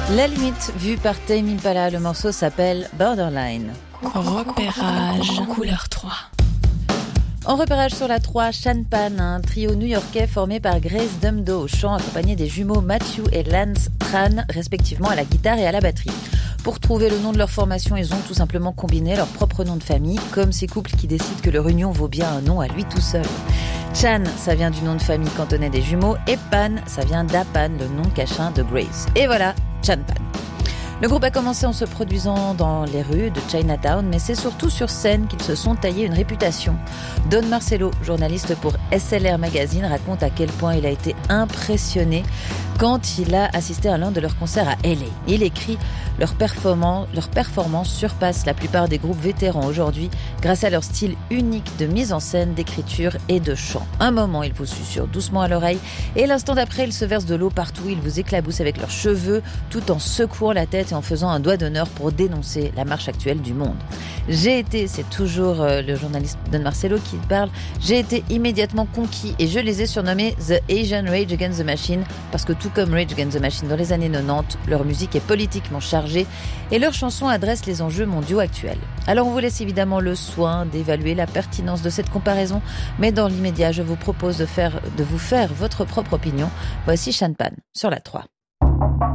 La limite, vue par Tame Impala, le morceau s'appelle Borderline. Repérage, couleur 3. En repérage sur la 3, Sean Pan, un trio new-yorkais formé par Grace Dumdo au chant, accompagné des jumeaux Matthew et Lance Tran, respectivement à la guitare et à la batterie. Pour trouver le nom de leur formation, ils ont tout simplement combiné leur propre nom de famille, comme ces couples qui décident que leur union vaut bien un nom à lui tout seul. Chan, ça vient du nom de famille cantonais des jumeaux, et Pan, ça vient d'Apan, le nom cachin de Grace. Et voilà, Chan Pan. Le groupe a commencé en se produisant dans les rues de Chinatown, mais c'est surtout sur scène qu'ils se sont taillés une réputation. Don Marcello, journaliste pour SLR Magazine, raconte à quel point il a été impressionné quand il a assisté à l'un de leurs concerts à LA. Il écrit « Leur performance surpasse la plupart des groupes vétérans aujourd'hui grâce à leur style unique de mise en scène, d'écriture et de chant. Un moment, ils vous susurrent doucement à l'oreille et l'instant d'après, ils se versent de l'eau partout. Ils vous éclaboussent avec leurs cheveux tout en secouant la tête et en faisant un doigt d'honneur pour dénoncer la marche actuelle du monde. J'ai été, c'est toujours le journaliste Don Marcello qui parle, j'ai été immédiatement conquis et je les ai surnommés The Asian Rage Against the Machine parce que tout comme Rage Against the Machine dans les années 90, leur musique est politiquement chargée et leurs chansons adressent les enjeux mondiaux actuels. Alors on vous laisse évidemment le soin d'évaluer la pertinence de cette comparaison, mais dans l'immédiat, je vous propose de vous faire votre propre opinion. Voici Sean Pan sur la 3.